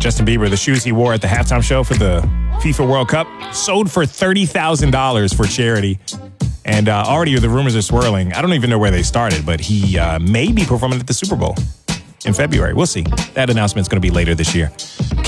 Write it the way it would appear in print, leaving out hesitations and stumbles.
Justin Bieber, the shoes he wore at the halftime show for the FIFA World Cup sold for $30,000 for charity. And already the rumors are swirling. I don't even know where they started, but he may be performing at the Super Bowl in February. We'll see. That announcement's going to be later this year.